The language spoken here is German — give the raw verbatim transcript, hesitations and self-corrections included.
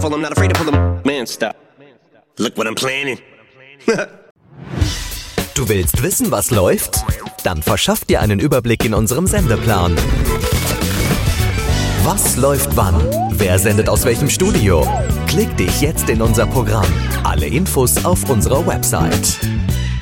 full, I'm not afraid to pull them. Man, stop. Look what I'm planning. Du willst wissen, was läuft? Dann verschaff dir einen Überblick in unserem Sendeplan. Was läuft wann? Wer sendet aus welchem Studio? Klick dich jetzt in unser Programm. Alle Infos auf unserer Website.